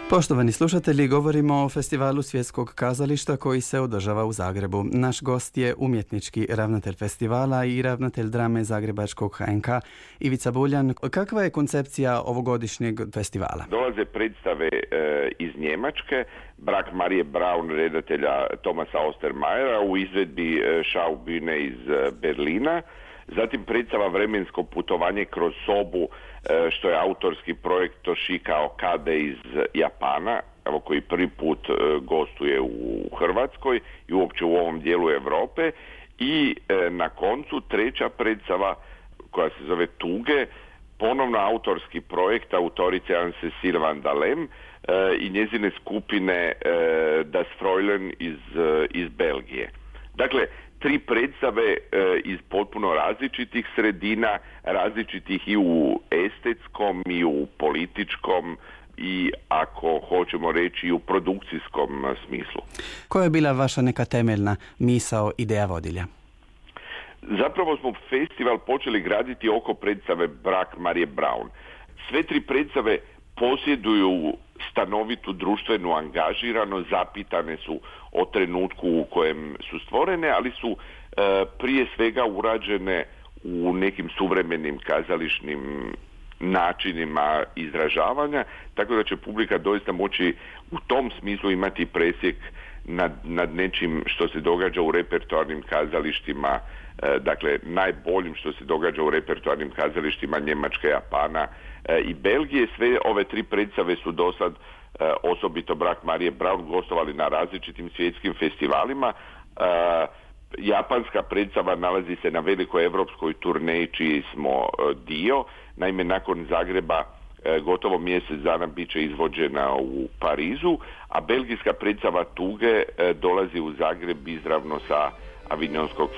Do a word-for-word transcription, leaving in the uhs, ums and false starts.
Poštovani slušatelji, govorimo o Festivalu svjetskog kazališta koji se održava u Zagrebu. Naš gost je umjetnički ravnatelj festivala i ravnatelj drame Zagrebačkog H N K Ivica Buljan. Kakva je koncepcija ovogodišnjeg festivala? Dolaze predstave e, iz Njemačke, Brak Marije Braun, redatelja Tomasa Ostermajera, u izvedbi e, Schaubühne iz e, Berlina. Zatim predstava Vremensko putovanje kroz sobu, e, što je autorski projekt Toshika Okade iz Japana, evo, koji prvi put e, gostuje u Hrvatskoj i uopće u ovom dijelu Europe. I e, na koncu treća predstava koja se zove Tuge, ponovno autorski projekt autorice Anne-Cécile van Dalem e, i njezine skupine e, Das Fräulein iz, e, iz Belgije. Dakle, tri predstave e, iz potpuno različitih sredina, različitih i u estetskom i u političkom i, ako hoćemo reći, i u produkcijskom smislu. Koja je bila vaša neka temeljna misao, ideja vodilja? Zapravo smo festival počeli graditi oko predstave Brak Marije Braun. Sve tri predstave posjeduju stanovitu društvenu angažiranost, zapitane su o trenutku u kojem su stvorene, ali su e, prije svega urađene u nekim suvremenim kazališnim načinima izražavanja, tako da će publika doista moći u tom smislu imati presjek nad, nad nečim što se događa u repertoarnim kazalištima, e, dakle najboljim što se događa u repertoarnim kazalištima Njemačke, Japana e, i Belgije. Sve ove tri predstave su do sad, e, osobito Brak Marije Braun, gostovali na različitim svjetskim festivalima. E, japanska predstava nalazi se na velikoj europskoj turneji čiji smo e, dio. Naime, nakon Zagreba e, gotovo mjesec dana bit će izvođena u Parizu, a belgijska predstava Tuge e, dolazi u Zagreb izravno sa Avignonskog